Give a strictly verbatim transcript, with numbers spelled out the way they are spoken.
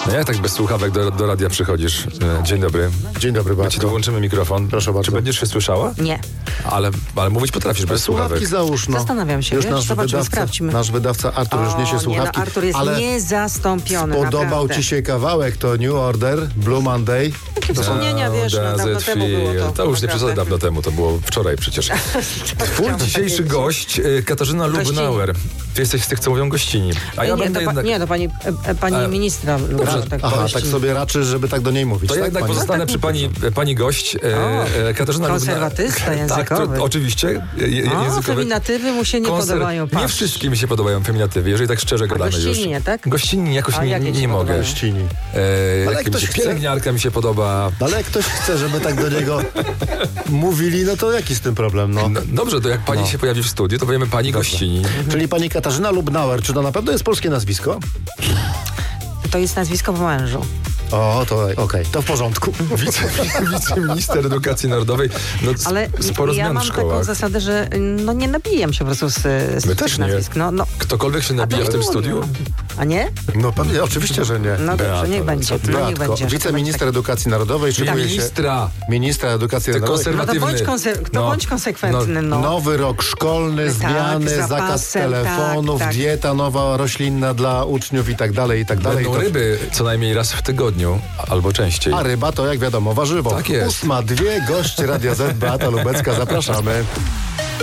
No jak tak bez słuchawek do, do radia przychodzisz? E, Dzień dobry. Dzień dobry Ci bardzo. tu włączymy mikrofon. Proszę bardzo. Czy będziesz się słyszała? Nie. Ale, ale mówić potrafisz bez Słuchawki słuchawek. załóż, no. Zastanawiam się, Już wiesz, nasz zobaczymy, wydawca, sprawdźmy. nasz wydawca Artur już niesie O, słuchawki. Nie, no, Artur jest ale niezastąpiony, podobał naprawdę. ci się kawałek, to New Order, Blue Monday. Jakie wspomnienia, wiesz, no, dawno Does it temu było feel- to. To już nie naprawdę. przesadzę dawno temu, to było wczoraj przecież. Twój Chciałam dzisiejszy powiedzieć. gość, e, Katarzyna Gościni. Lubnauer. Ty jesteś z tych, co mówią gościni. A ja nie, będę to pa, jednak... nie, to pani, e, e, pani A, ministra Lubnauer, tak Aha, gości. tak sobie raczy, żeby tak do niej mówić. To ja tak, jednak pani? pozostanę Tak przy pani, pani gość, e, O, e, Katarzyna Lubnauer. konserwatysta językowy. Tak, to, oczywiście. Je, je, O, językowy. feminatywy mu się nie Konser- podobają. Nie Patrz. wszystkim mi się podobają feminatywy, jeżeli tak szczerze gadamy już. gościnie, tak? Gościnni jakoś A nie, jakie nie, ci nie mogę. podobają? Gościni. E, Ale jak mi ktoś się, chce- pielęgniarka mi się podoba. No ale jak ktoś chce, żeby tak do niego mówili, no to jaki z tym problem, no? No, dobrze, to jak pani No. się pojawi w studiu, to powiemy pani gościni. Czyli pani Katarzyna Lubnauer, czy to na pewno jest polskie nazwisko? To jest nazwisko po mężu. O, to okej, to w porządku. Wice, wiceminister edukacji narodowej. No, s- Ale sporo ja zmian mam w taką szkołach. zasadę, że no nie nabijam się po prostu z, z My tych też nie. nazwisk. No, no. Ktokolwiek się A to nabija w nie tym mówię. studiu? A nie? No pewnie, oczywiście, że nie. No Beato, dobrze, niech co będzie. ty? No, niech Beatko, będzie. wiceminister edukacji narodowej szykuje się... Ministra. Ministra edukacji Ty narodowej. No to konserwatywny. bądź, konse- to No. bądź konsekwentny, no. Nowy rok szkolny, Tak, zmiany, z zakaz zapasem, telefonów, tak, tak. dieta nowa, roślinna dla uczniów i tak dalej, i tak dalej. Będą To- ryby co najmniej raz w tygodniu, albo częściej. A ryba to, jak wiadomo, warzywo. Tak jest. Ósma, dwie, gość Radia Z, Beata Lubecka, zapraszamy.